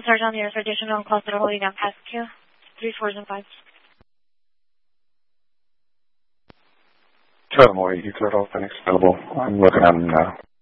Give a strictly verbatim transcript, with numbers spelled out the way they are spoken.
Sergeant on the air, for additional calls that are holding down past queue. Three fours and fives. Total eighty, total Phoenix available. I'm looking at them now.